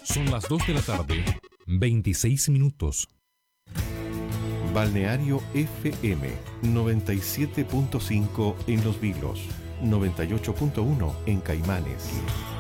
Son las 2 de la tarde, 26 minutos. Balneario FM 97.5 en Los Vilos, 98.1 en Caimanes.